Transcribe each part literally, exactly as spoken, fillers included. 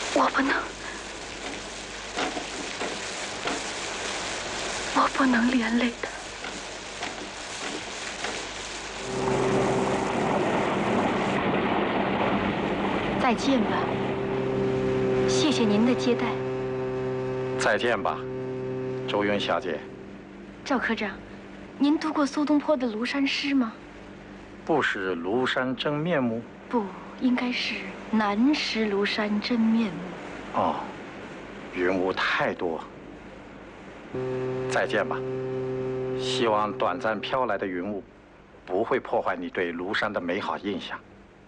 我不能，我不能连累他。再见吧，谢谢您的接待。 再见吧，周云小姐。 赵科长，您读过苏东坡的《庐山诗》吗？ 不识庐山真面目。 不，应该是难识庐山真面目。 哦，云雾太多。再见吧，希望短暂飘来的云雾不会破坏你对庐山的美好印象。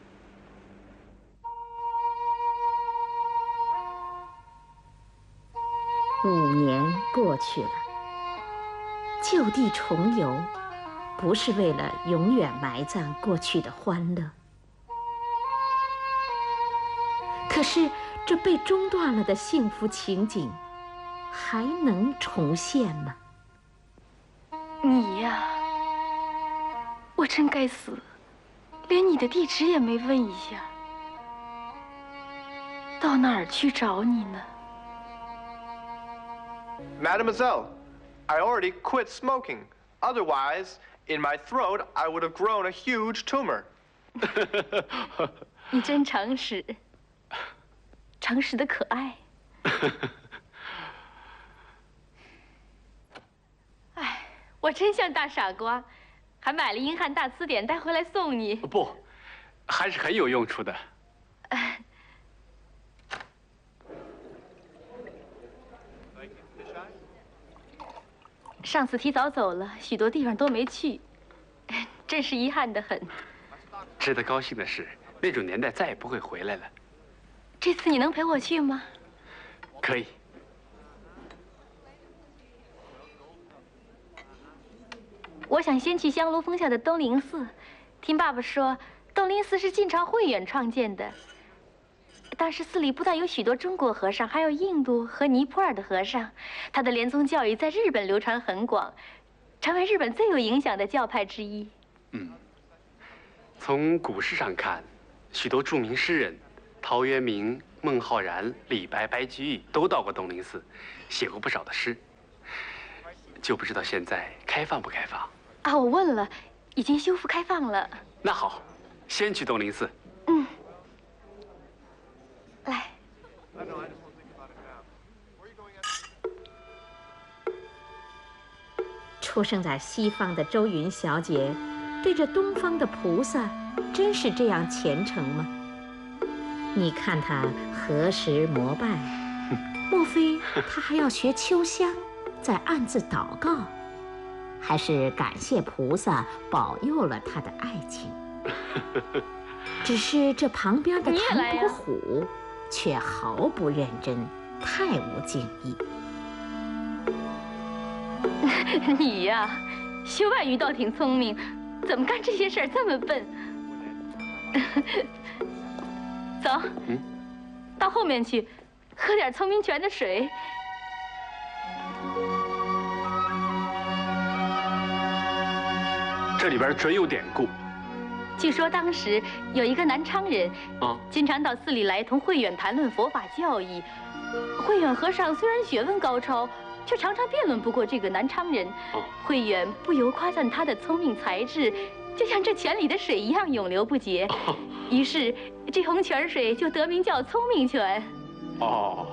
五年过去了，就地重游，不是为了永远埋葬过去的欢乐。可是这被中断了的幸福情景，还能重现吗？ 你呀，我真该死，连你的地址也没问一下，到哪儿去找你呢？ Mademoiselle, I already quit smoking. Otherwise, in my throat, I would have grown a huge tumor. 你真诚实，诚实的可爱。哎，我真像大傻瓜，还买了英汉大词典带回来送你。 不，还是很有用处的。 上次提早走了，许多地方都没去，真是遗憾得很。 值得高兴的是，那种年代再也不会回来了。 这次你能陪我去吗？ 可以。 我想先去香炉峰下的东林寺，听爸爸说，东林寺是晋朝慧远创建的。当时寺里不但有许多中国和尚，还有印度和尼泊尔的和尚。他的莲宗教义在日本流传很广，成为日本最有影响的教派之一。 嗯，从古诗上看，许多著名诗人，陶渊明、孟浩然、李白、白居易都到过东林寺，写过不少的诗。就不知道现在开放不开放？ 啊，我问了，已经修复开放了。 那好，先去东林寺。 嗯。 来， 出生在西方的周云小姐，对着东方的菩萨，真是这样虔诚吗？你看她何时膜拜？莫非她还要学秋香，在暗自祷告，还是感谢菩萨保佑了她的爱情？只是这旁边的唐伯虎。 却毫不认真，太无敬意。 你呀，学外语倒挺聪明，怎么干这些事儿这么笨？走，嗯，到后面去，喝点聪明泉的水。 这里边准有典故。 据说当时有一个南昌人，啊，经常到寺里来同慧远谈论佛法教义。慧远和尚虽然学问高超，却常常辩论不过这个南昌人。哦、慧远不由夸赞他的聪明才智，就像这泉里的水一样永流不竭。哦、于是这洪泉水就得名叫聪明泉。 哦，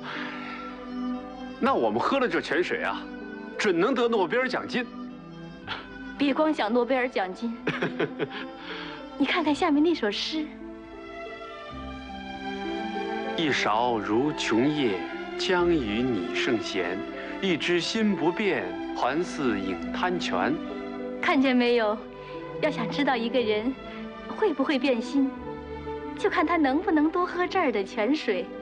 那我们喝了这泉水啊，准能得诺贝尔奖金。 别光想诺贝尔奖金。你看看下面那首诗： 一勺如琼液，将与你圣贤。一知心不变，还似饮滩泉。 看见没有？要想知道一个人会不会变心，就看他能不能多喝这儿的泉水。